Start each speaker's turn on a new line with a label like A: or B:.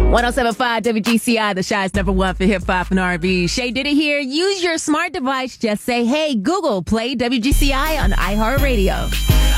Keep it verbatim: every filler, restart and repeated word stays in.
A: one oh seven point five W G C I, the Shy's number one for hip hop and R and B. Shay did it here. Use your smart device. Just say, hey, Google, play W G C I on iHeartRadio.